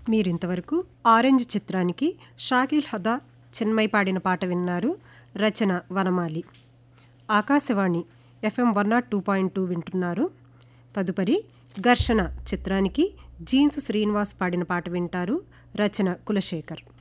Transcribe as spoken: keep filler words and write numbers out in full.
మీరింతవరకు ఆరెంజ్ చిత్రానికి షాకిల్ హదా చిన్మయ్ పాడిన పాట విన్నారు. రచన వనమాలి. Akashvani FM one not two point two వింటున్నారు. తదుపరి ఘర్షణ చిత్రానికి జీన్స్ శ్రీనివాస్ పాడిన పాట వింటారు. రచన కులశేఖర్.